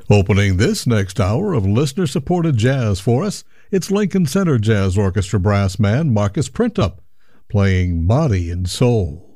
Opening this next hour of listener-supported jazz for us, it's Lincoln Center Jazz Orchestra brass man Marcus Printup playing Body and Soul.